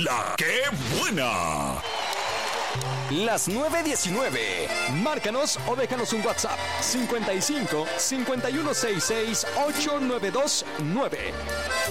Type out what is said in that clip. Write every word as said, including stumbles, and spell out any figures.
La que buena. Las nueve diecinueve. Márcanos o déjanos un WhatsApp. cincuenta y cinco, cincuenta y uno sesenta y seis, ochocientos noventa y dos nueve.